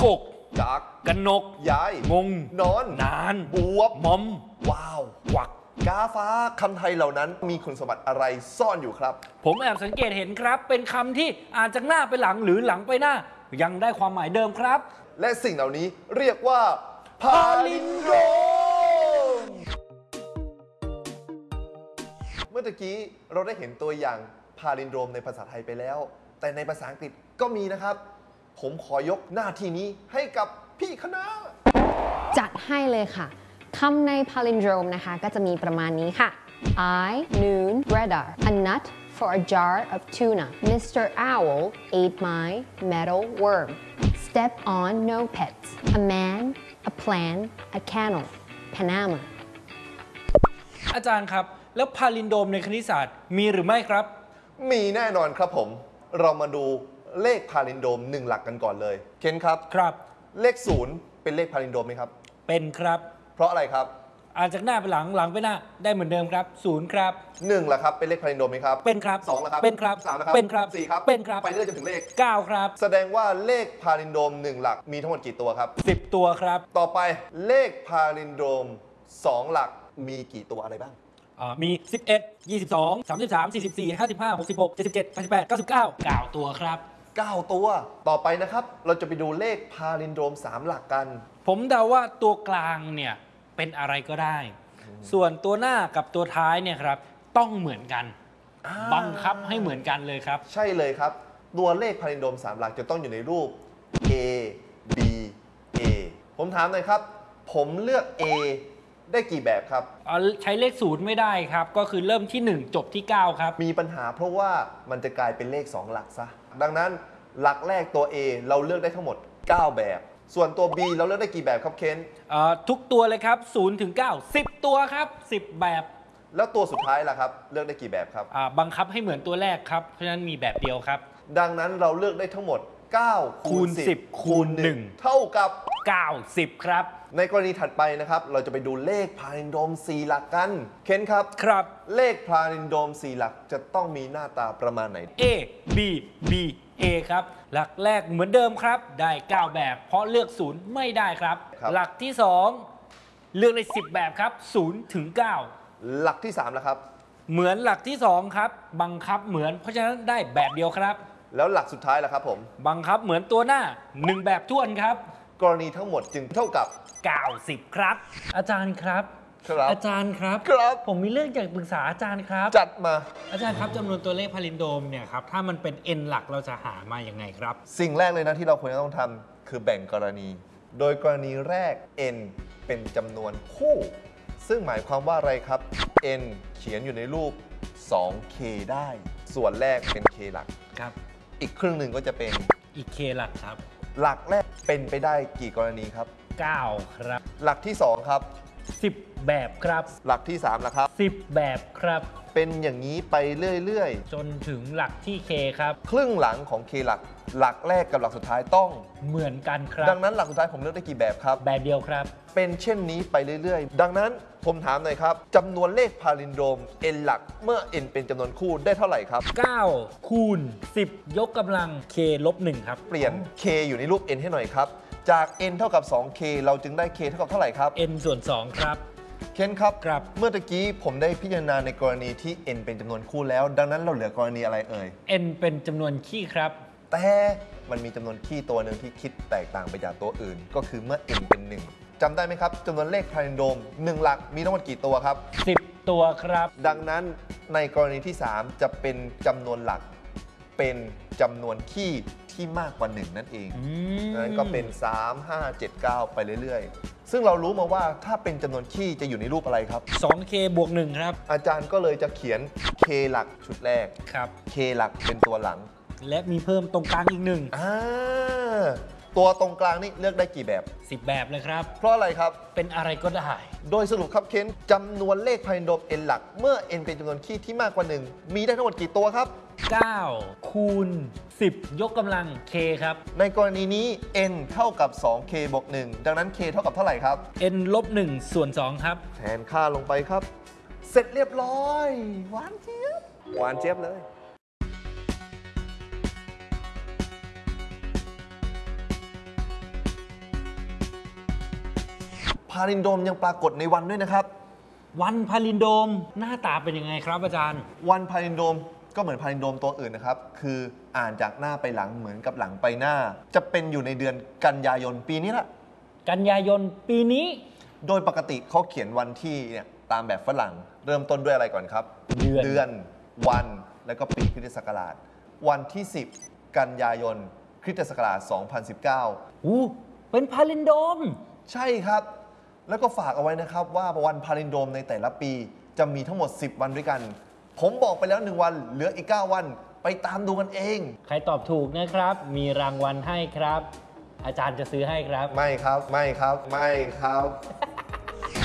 กกจักกนกย้ายงงนอนนานบวบมอมว้าวกวักกาฟ้าคำไทยเหล่านั้นมีคุณสมบัติอะไรซ่อนอยู่ครับผมแอบสังเกตเห็นครับเป็นคำที่อ่านจากหน้าไปหลังหรือหลังไปหน้ายังได้ความหมายเดิมครับและสิ่งเหล่านี้เรียกว่าพาลินโดรมเมื่อกี้เราได้เห็นตัวอย่างพาลินโดรมในภาษาไทยไปแล้วแต่ในภาษาอังกฤษก็มีนะครับผมขอยกหน้าที่นี้ให้กับพี่คณะจัดให้เลยค่ะคำใน palindrome นะคะก็จะมีประมาณนี้ค่ะ I noon radar a nut for a jar of tuna Mr. Owl ate my metal worm step on no pets a man a plan a candle Panama อาจารย์ครับแล้วพาลินโดรมในคณิตศาสตร์มีหรือไม่ครับมีแน่นอนครับผมเรามาดูเลขพาลินโดรม1หลักกันก่อนเลยเคนครับครับเลข0เป็นเลขพาลินโดรมไหมครับเป็นครับเพราะอะไรครับอ่านจากหน้าไปหลังหลังไปหน้าได้เหมือนเดิมครับ0ครับ 1ล่ะครับเป็นเลขพาลินโดรมไหมครับเป็นครับ 2ล่ะครับเป็นครับ 3ล่ะครับเป็นครับ 4ครับเป็นครับไปเรื่อยจนถึงเลข 9ครับแสดงว่าเลขพาลินโดรม1หลักมีทั้งหมดกี่ตัวครับ 10ตัวครับต่อไปเลขพาลินโดรม2หลักมีกี่ตัวอะไรบ้างมี11 22 33 44 55 66 77 88 99 9ตัวครับ 9ตัวต่อไปนะครับเราจะไปดูเลขพาลินโดรม3หลักกันผมเดาว่าตัวกลางเนี่ยเป็นอะไรก็ได้ส่วนตัวหน้ากับตัวท้ายเนี่ยครับต้องเหมือนกันบังคับให้เหมือนกันเลยครับใช่เลยครับตัวเลขพาลินโดรม3หลักจะต้องอยู่ในรูป A B A ผมถามหน่อยครับผมเลือก A ได้กี่แบบครับใช้เลข0ไม่ได้ครับก็คือเริ่มที่1จบที่9ครับมีปัญหาเพราะว่ามันจะกลายเป็นเลข2หลักซะดังนั้นหลักแรกตัว A เราเลือกได้ทั้งหมด9แบบส่วนตัว B เราเลือกได้กี่แบบครับเคนทุกตัวเลยครับ0ถึง9 10ตัวครับ10แบบแล้วตัวสุดท้ายล่ะครับเลือกได้กี่แบบครับบังคับให้เหมือนตัวแรกครับเพราะฉะนั้นมีแบบเดียวครับดังนั้นเราเลือกได้ทั้งหมด9คูณ10คูณ1เท่ากับ 90ครับในกรณีถัดไปนะครับเราจะไปดูเลขพาลินโดรม4หลักกันเคนครับครับเลขพาลินโดรม4หลักจะต้องมีหน้าตาประมาณไหน A B B A ครับหลักแรกเหมือนเดิมครับได้9แบบเพราะเลือก0ไม่ได้ครับหลักที่2เลือกได้10แบบครับ0ถึง9 หลักที่3ล่ะครับเหมือนหลักที่2ครับบังคับเหมือนเพราะฉะนั้นได้แบบเดียวครับแล้วหลักสุดท้ายล่ะครับผมบังคับเหมือนตัวหน้า1แบบท้วนครับกรณีทั้งหมดจึงเท่ากับ 90ครับอาจารย์ครับอาจารย์ครับผมมีเรื่องอยากปรึกษาอาจารย์ครับจัดมาอาจารย์ครับจำนวนตัวเลขพาลินโดรมเนี่ยครับถ้ามันเป็น n หลักเราจะหามาอย่างไงครับสิ่งแรกเลยนะที่เราควรจะต้องทำคือแบ่งกรณีโดยกรณีแรก n เป็นจำนวนคู่ซึ่งหมายความว่าอะไรครับ n เขียนอยู่ในรูป 2k ได้ส่วนแรกเป็น k หลักครับอีกครึ่งหนึ่งก็จะเป็นอีก k หลักครับหลักแรกเป็นไปได้กี่กรณีครับ 9ครับหลักที่2ครับ 10แบบครับหลักที่3ล่ะครับ 10แบบครับเป็นอย่างนี้ไปเรื่อยๆจนถึงหลักที่ k ครับครึ่งหลังของ k หลักแรกกับหลักสุดท้ายต้องเหมือนกันครับดังนั้นหลักสุดท้ายผมเลือกได้กี่แบบครับแบบเดียวครับเป็นเช่นนี้ไปเรื่อยๆดังนั้นผมถามหน่อยครับจำนวนเลขพาลินโดรม n หลักเมื่อ n เป็นจำนวนคู่ได้เท่าไหร่ครับ 9คูณ10ยกกำลัง k ลบ1ครับเปลี่ยน k อยู่ในรูป n ให้หน่อยครับจาก n เท่ากับ 2k เราจึงได้ k เท่ากับเท่าไหร่ครับ n ส่วน2ครับเคนครับเมื่อตะกี้ผมได้พิจารณาในกรณีที่ n เป็นจำนวนคู่แล้วดังนั้นเราเหลือกรณีอะไรเอ่ย n เป็นจำนวนคี่ครับแต่มันมีจำนวนคี่ตัวหนึ่งที่คิดแตกต่างไปจากตัวอื่นก็คือเมื่อ n เป็น1จำได้ไหมครับจำนวนเลขพาลินโดรม1หลักมีทั้งหมดกี่ตัวครับ 10ตัวครับดังนั้นในกรณีที่3จะเป็นจำนวนหลักเป็นจำนวนคี่ที่มากกว่า1นั่นเองนั้นก็เป็น3 5 7 9ไปเรื่อยๆซึ่งเรารู้มาว่าถ้าเป็นจำนวนคี่จะอยู่ในรูปอะไรครับ 2k บวก1ครับอาจารย์ก็เลยจะเขียน k หลักชุดแรกครับ k หลักเป็นตัวหลังและมีเพิ่มตรงกลางอีก 1ตัวตรงกลางนี่เลือกได้กี่แบบ 10แบบเลยครับเพราะอะไรครับเป็นอะไรก็ได้โดยสรุปครับเคนจำนวนเลขพาลินโดรม n หลักเมื่อ n เป็นจำนวนคี่ที่มากกว่า1มีได้ทั้งหมดกี่ตัวครับ 9คูณ10ยกกำลัง k ครับในกรณีนี้ n เท่ากับ 2k บวก1ดังนั้น k เท่ากับเท่าไหร่ครับ n ลบ1ส่วน2ครับแทนค่าลงไปครับเสร็จเรียบร้อยหวานเจี๊ยบหวานเจี๊ยบเลยพาลินโดรมยังปรากฏในวันด้วยนะครับวันพาลินโดมหน้าตาเป็นยังไงครับอาจารย์วันพาลินโดรมก็เหมือนพาลินโดรมตัวอื่นนะครับ คืออ่านจากหน้าไปหลังเหมือนกับหลังไปหน้า จะเป็นอยู่ในเดือนกันยายนปีนี้ละกันยายนปีนี้โดยปกติเขาเขียนวันที่เนี่ยตามแบบฝรั่ง เริ่มต้นด้วยอะไรก่อนครับเดือนวันแล้วก็ปีคริสตศักราช วันที่ 10 กันยายนคริสตศักราช 2019 อู้เป็นพาลินโดมใช่ครับ แล้วก็ฝากเอาไว้นะครับว่าวันพาลินโดรมในแต่ละปีจะมีทั้งหมด 10 วันด้วยกัน ผมบอกไปแล้ว 1 วันเหลืออีก 9 วันไปตามดูกันเองใครตอบถูกนะครับ มีรางวัลให้ครับ อาจารย์จะซื้อให้ครับไม่ครับ ไม่ครับ ไม่ครับ